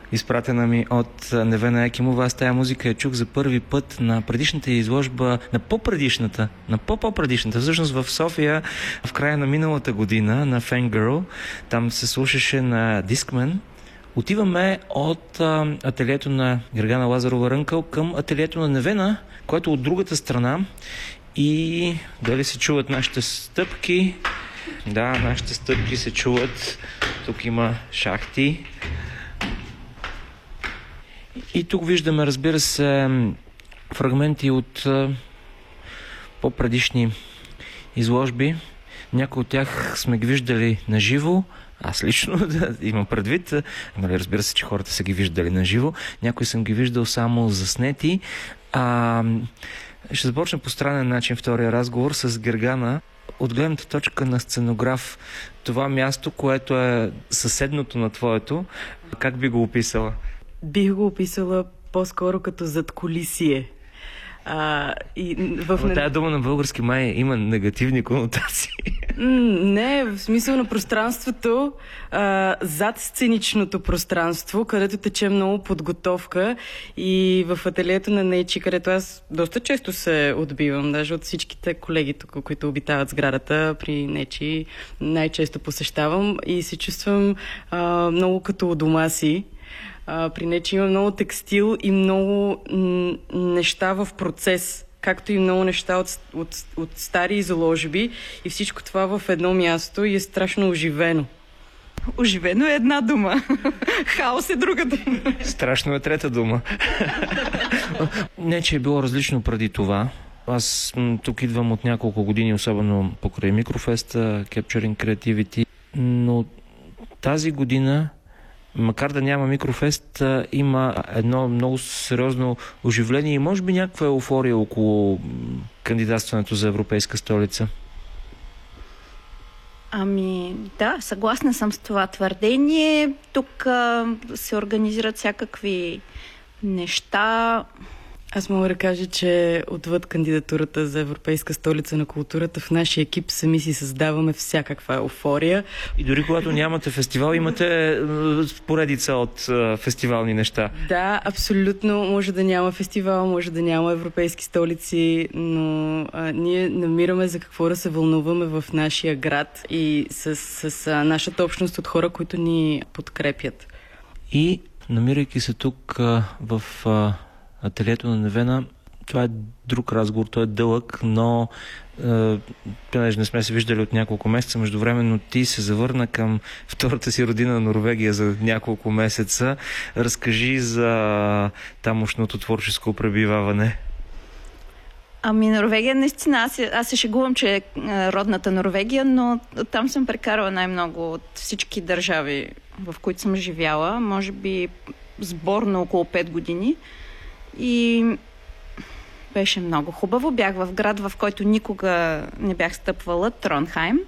изпратена ми от Невена Екимова. Аз тая музика я чух за първи път на предишната изложба, на по-предишната, всъщност в София в края на миналата година на Fangirl. Там се слушаше на Discman. Отиваме от ателието на Гергана Лазарова Рънкъл към ателието на Невена, което от другата страна. И дали се чуват нашите стъпки? Да, нашите стъпки се чуват. Тук има шахти. И тук виждаме, разбира се, фрагменти от по-предишни изложби. Някои от тях сме ги виждали наживо. Аз лично имам предвид. Разбира се, че хората са ги виждали наживо. Някои съм ги виждал само заснети. Ще започна по странен начин втория разговор с Гергана. От гледната точка на сценограф, това място, което е съседното на твоето, как би го описала? Бих го описала по-скоро като задкулисие. Тая дума на български май има негативни конотации. Не, в смисъл на пространството, зад сценичното пространство, където тече много подготовка, и в ателието на Нейчи, където аз доста често се отбивам, даже от всичките колеги тук, които обитават сградата, при Нейчи най-често посещавам и се чувствам много като у дома си. При Нечи има много текстил и много неща в процес, както и много неща от стари изложби, и всичко това в едно място и е страшно оживено. Оживено е една дума. Хаос е друга дума. Страшно е трета дума. Не, че е било различно преди това. Аз тук идвам от няколко години, особено покрай Микрофеста, Capturing Creativity, но тази година, макар да няма Микрофест, има едно много сериозно оживление и може би някаква еуфория около кандидатстването за Европейска столица. Да, съгласна съм с това твърдение. Тук се организират всякакви неща. Аз мога да кажа, че отвъд кандидатурата за Европейска столица на културата, в нашия екип сами си създаваме всякаква еуфория. И дори когато нямате фестивал, имате поредица от фестивални неща. Да, абсолютно. Може да няма фестивал, може да няма европейски столици, но ние намираме за какво да се вълнуваме в нашия град и с нашата общност от хора, които ни подкрепят. И намирайки се тук в ателието на Невена, това е друг разговор, той е дълъг, но понеже не сме се виждали от няколко месеца, междувременно ти се завърна към втората си родина Норвегия за няколко месеца. Разкажи за тамошното творческо пребиваване. Норвегия, наистина, аз се шегувам, че е родната Норвегия, но там съм прекарала най-много от всички държави, в които съм живяла. Може би сборно около 5 години. И беше много хубаво. Бях в град, в който никога не бях стъпвала, Тронхайм.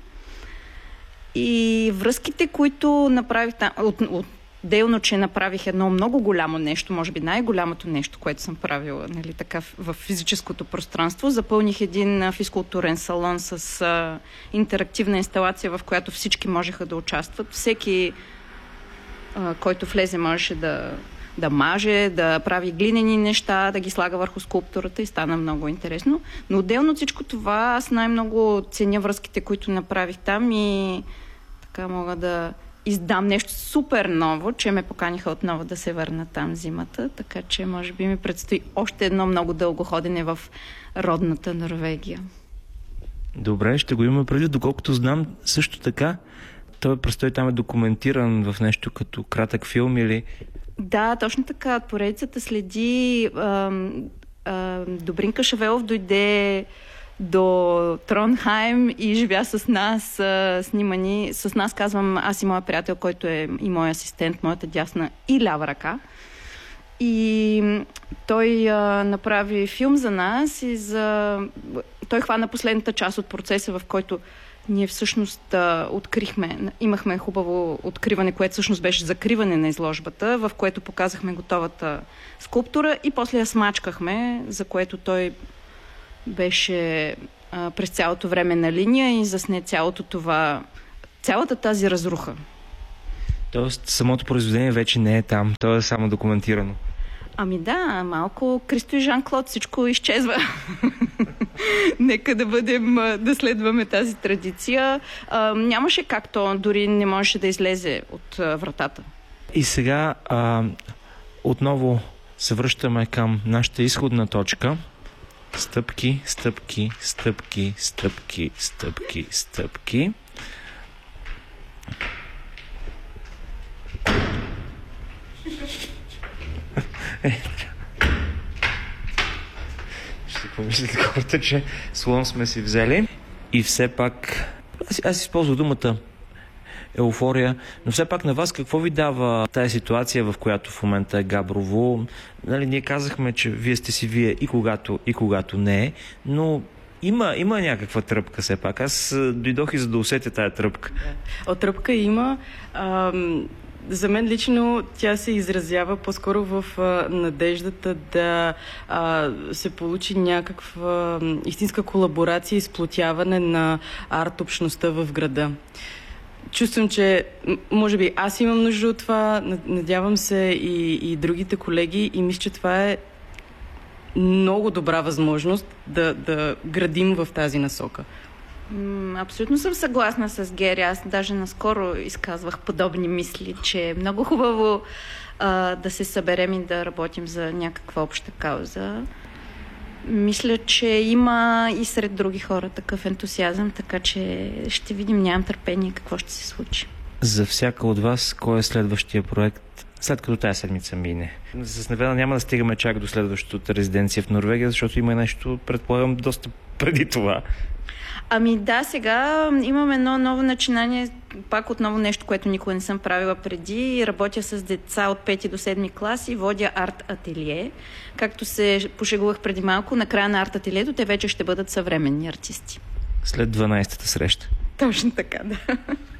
И връзките, които направих там, отделно, че направих едно много голямо нещо, може би най-голямото нещо, което съм правила, нали, така, в физическото пространство. Запълних един физкултурен салон с интерактивна инсталация, в която всички можеха да участват. Всеки, който влезе, можеше да маже, да прави глинени неща, да ги слага върху скулптурата, и стана много интересно. Но отделно от всичко това, аз най-много ценя връзките, които направих там, и така мога да издам нещо супер ново, че ме поканиха отново да се върна там зимата, така че може би ми предстои още едно много дълго ходене в родната Норвегия. Добре, ще го имаме преди, доколкото знам също така. Той престой там е документиран в нещо като кратък филм или... Да, точно така. Поредицата следи. Добринка Шавелов до Тронхайм и живя с нас, снимани. С нас казвам аз и моя приятел, който е и мой асистент, моята дясна и лява ръка. И той направи филм за нас и той хвана последната част от процеса, в който ние всъщност имахме хубаво откриване, което всъщност беше закриване на изложбата, в което показахме готовата скулптура и после я смачкахме, за което той беше през цялото време на линия и засне цялата тази разруха. Тоест, самото произведение вече не е там, то е само документирано. Ами да, малко Кристо и Жан-Клод, всичко изчезва. Нека да следваме тази традиция. Нямаше как, то дори не можеше да излезе от вратата. И сега отново се връщаме към нашата изходна точка. Стъпки, стъпки, стъпки, стъпки, стъпки, стъпки. Ще помислите хората, че слон сме си взели. И все пак, аз използвам думата еуфория, но все пак на вас какво ви дава тази ситуация, в която в момента е Габрово? Нали, ние казахме, че вие сте си вие и когато не е, но има някаква тръпка все пак. Аз дойдох и за да усетя тая тръпка. Тръпка има. За мен лично тя се изразява по-скоро в надеждата да се получи някаква истинска колаборация и сплотяване на арт-общността в града. Чувствам, че може би аз имам нужда от това, надявам се и другите колеги, и мисля, че това е много добра възможност да градим в тази насока. Абсолютно съм съгласна с Гери. Аз даже наскоро изказвах подобни мисли, че е много хубаво да се съберем и да работим за някаква обща кауза. Мисля, че има и сред други хора такъв ентусиазъм, така че ще видим, нямам търпение какво ще се случи. За всяка от вас, кой е следващия проект, след като тази седмица мине? С Невена няма да стигаме чак до следващата резиденция в Норвегия, защото има нещо, предполагам, доста преди това. Ами да, сега имам едно ново начинание, пак отново нещо, което никога не съм правила преди. Работя с деца от 5 до 7 клас и водя арт-ателие. Както се пошегувах преди малко, на края на арт-ателието те вече ще бъдат съвременни артисти. След 12-та среща. Точно така, да.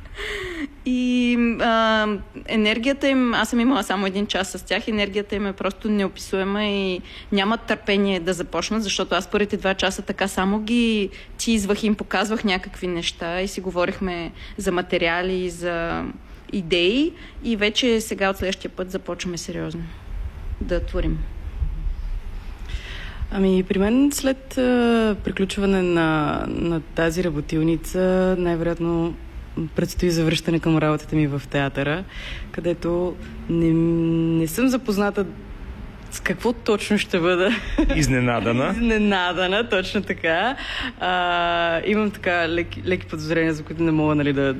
И енергията им, аз съм имала само 1 час с тях, енергията им е просто неописуема и нямат търпение да започнат, защото аз първите 2 часа така само ги тизвах и им показвах някакви неща и си говорихме за материали, за идеи и вече сега от следващия път започваме сериозно да творим. Ами при мен след приключване на тази работилница най-вероятно предстои завръщане към работата ми в театъра, където не съм запозната с какво точно ще бъда. Изненадана. Изненадана, точно така. Имам така леки подозрения, за които не мога, нали, да